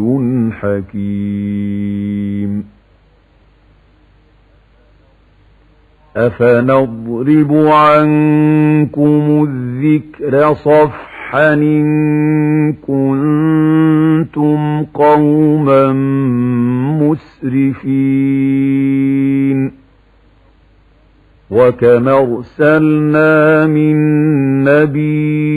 حكيم أفنضرب عنكم الذكر صفحا إن كنتم قوما مسرفين وكم أرسلنا من نبي